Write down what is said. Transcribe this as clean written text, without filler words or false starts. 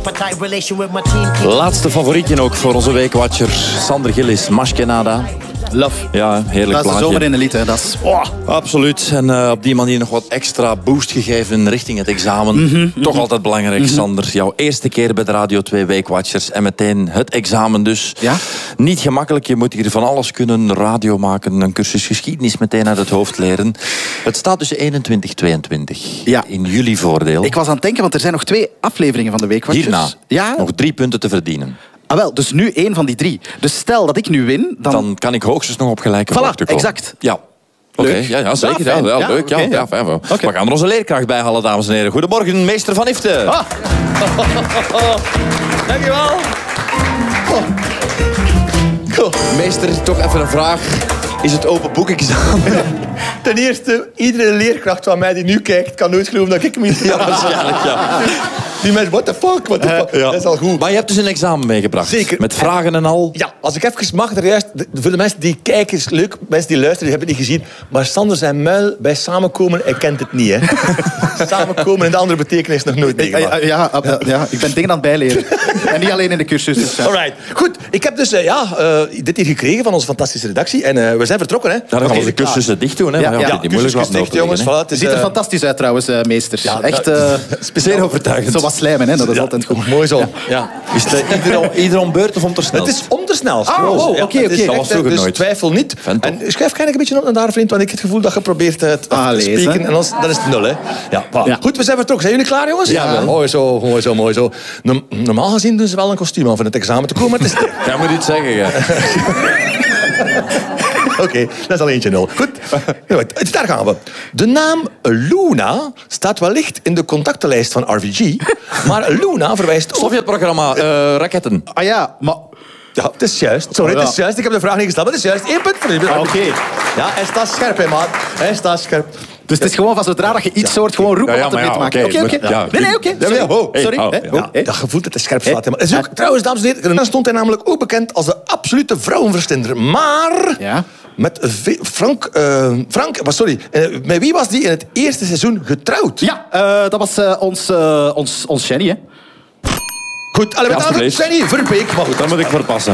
Laatste favorietje ook voor onze weekwatcher. Sander Gillis, Mashkenada. Love. Ja, heerlijk Dat is de plaatje. zomer in de lied, hè. Dat is... Oh. Absoluut. En op die manier nog wat extra boost gegeven richting het examen. Toch altijd belangrijk, Sander. Jouw eerste keer bij de Radio 2 Weekwatchers. En meteen het examen dus. Ja? Niet gemakkelijk. Je moet hier van alles kunnen. Radio maken, een cursus geschiedenis meteen uit het hoofd leren. Het staat dus 21-22. Ja. In jullie voordeel. Ik was aan het denken, want er zijn nog 2 afleveringen van de Weekwatchers. Hierna Ja? nog 3 punten te verdienen. Ah, wel, dus nu 1 van die 3. Dus stel dat ik nu win, dan... Dan kan ik hoogstens nog op gelijke Voilà, hoogte komen. exact. Ja. Oké, Leuk. ja, zeker. Ja, fijn. Ja, Ja, leuk. oké, Ja, ja. ja, fijn. Oké. We gaan er onze leerkracht bij halen, dames en heren. Goedemorgen, meester Van Ifte. Ah. Dankjewel. Meester, toch even een vraag. Is het open boekexamen? Ten eerste, iedere leerkracht van mij die nu kijkt, kan nooit geloven dat ik hem hier... Ja, waarschijnlijk, ja. Die mensen, what the fuck, what the fuck. Ja. Dat is al goed. Maar je hebt dus een examen meegebracht. Zeker. Met vragen en al. Ja, als ik even mag, er juist, voor de mensen die kijken, is leuk. Mensen die luisteren, die hebben het niet gezien. Maar Sander zijn muil bij samenkomen, hij kent het niet, hè. Samenkomen in de andere betekenis nog nooit meegemaakt. Ja, ik ben dingen aan het bijleren. En niet alleen in de cursus. Dus, Alright. Goed, ik heb dus dit hier gekregen van onze fantastische redactie. En we zijn vertrokken, hè. Daar gaan we de cursussen dicht doen. Hè? Ja, Maar ja, die moeilijk Cursus laten dicht, jongens. openliggen, Voilà, het is, ziet er fantastisch uit trouwens, meester. Ja, echt Zeer overtuigend. zo wat slijmen, hè? Dat is altijd goed. mooi zo. Ja. Is het ieder om beurt of om te snel? Het is om te snel. oké. Dat was vroeger Dus nooit. twijfel niet. Vent op. En schuif een beetje op naar daar, vriend, want ik heb het gevoel dat je probeert het af te lezen. spreken. En dan is het 0, hè. Ja, voilà. Ja. Goed, we zijn vertrokken. Zijn jullie klaar, jongens? Ja, wel. Mooi zo, mooi zo, mooi zo. Normaal gezien doen ze wel een kostuum aan voor het examen te komen, maar het is... Jij moet iets zeggen, ja. Oké, dat is al eentje 0. Goed, daar gaan we. De naam Luna staat wellicht in de contactenlijst van RVG, maar Luna verwijst ook... Sovjetprogramma, raketten. Ah ja, maar... Ja, het is juist. Sorry, het is juist. Ik heb de vraag niet gesteld, maar het is juist. 1 punt voor u. Oké. Ja, hij staat scherp, hè, maat. Hij staat scherp. Dus het is gewoon van zodra dat je iets hoort, gewoon roepen Ja, wat er maar mee te maken oké, heeft. Oké. ja. Nee, oké. Sorry. Sorry. Hey, Hè? Ja, dat gevoel dat hij scherp staat. Het is ook, trouwens, dames en heren, daarna stond hij namelijk ook bekend als de absolute vrouwenverstinder. Maar... Ja. Met met wie was die in het eerste seizoen getrouwd? Ja, dat was ons Jenny, hè. Goed, alle Ja, alsjeblieft. Jenny Verbeek. Maar goed, Daar moet ik voor passen.